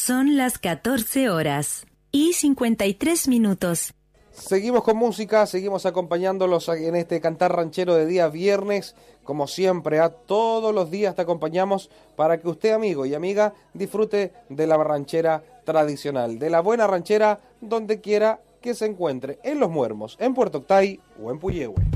Son las 14 horas y 53 minutos. Seguimos con música, seguimos acompañándolos en este cantar ranchero de día viernes. Como siempre, todos los días te acompañamos para que usted, amigo y amiga, disfrute de la ranchera tradicional, de la buena ranchera donde quiera que se encuentre, en Los Muermos, en Puerto Octay o en Puyehue.